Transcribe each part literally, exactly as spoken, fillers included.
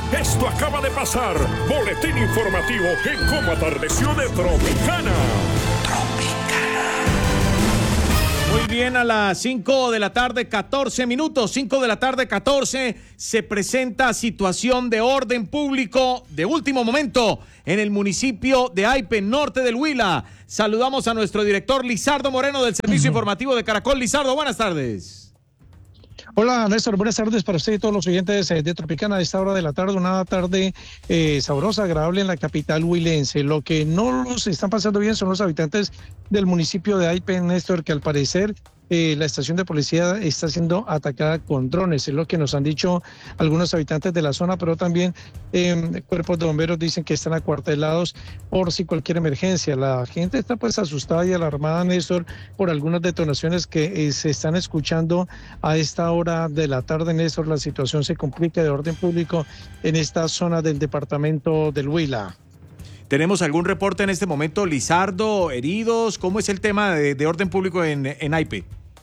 Esto acaba de pasar. Boletín informativo en cómo atardeció de Tropicana. Muy bien, a las cinco de la tarde, catorce minutos, cinco de la tarde, catorce, se presenta situación de orden público de último momento en el municipio de Aipe, norte del Huila. Saludamos a nuestro director Lizardo Moreno del Servicio Informativo de Caracol. Lizardo, buenas tardes. Hola Néstor, buenas tardes para usted y todos los oyentes de Tropicana a esta hora de la tarde, una tarde eh, sabrosa, agradable en la capital huilense. Lo que no los están pasando bien son los habitantes del municipio de Aipe, Néstor, que al parecer eh, la estación de policía está siendo atacada con drones, es lo que nos han dicho algunos habitantes de la zona, pero también eh, cuerpos de bomberos dicen que están acuartelados por si cualquier emergencia. La gente está pues asustada y alarmada, Néstor, por algunas detonaciones que eh, se están escuchando a esta hora de la tarde, Néstor. La situación se complica de orden público en esta zona del departamento del Huila. ¿Tenemos algún reporte en este momento, Lizardo, heridos? ¿Cómo es el tema de, de orden público en, en Aipe?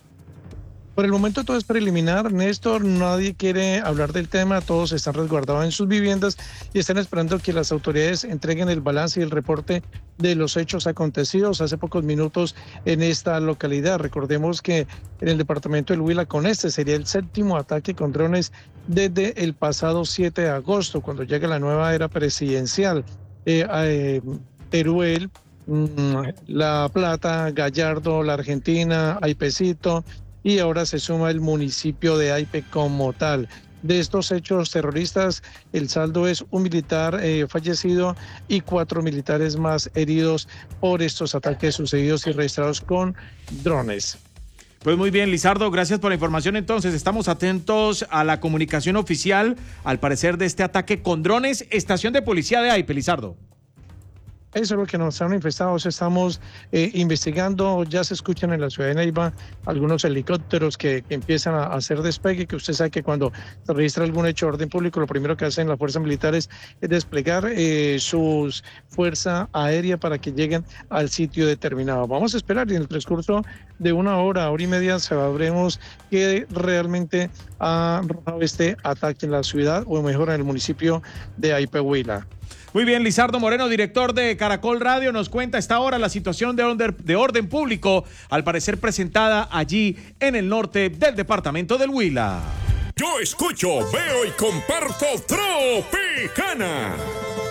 Por el momento todo es preliminar, Néstor, nadie quiere hablar del tema, todos están resguardados en sus viviendas y están esperando que las autoridades entreguen el balance y el reporte de los hechos acontecidos hace pocos minutos en esta localidad. Recordemos que en el departamento del Huila con este sería el séptimo ataque con drones desde el pasado siete de agosto, cuando llega la nueva era presidencial. Eh, eh, Teruel, mmm, La Plata, Gallardo, la Argentina, Aipecito, y ahora se suma el municipio de Aipe como tal. De estos hechos terroristas, el saldo es un militar eh, fallecido y cuatro militares más heridos por estos ataques sucedidos y registrados con drones. Pues muy bien, Lizardo, gracias por la información. Entonces, estamos atentos a la comunicación oficial, al parecer, de este ataque con drones, estación de policía de Aipe, Lizardo. Eso es lo que nos han manifestado. Estamos eh, investigando, ya se escuchan en la ciudad de Neiva algunos helicópteros que, que empiezan a hacer despegue, que usted sabe que cuando se registra algún hecho de orden público, lo primero que hacen las fuerzas militares es desplegar eh, su fuerza aérea para que lleguen al sitio determinado. Vamos a esperar y en el transcurso de una hora, hora y media, sabremos qué realmente ha arrojado este ataque en la ciudad, o mejor en el municipio de Aipe, Huila. Muy bien, Lizardo Moreno, director de Caracol Radio, nos cuenta a esta hora la situación de orden, de orden público, al parecer presentada allí en el norte del departamento del Huila. Yo escucho, veo y comparto Tropicana.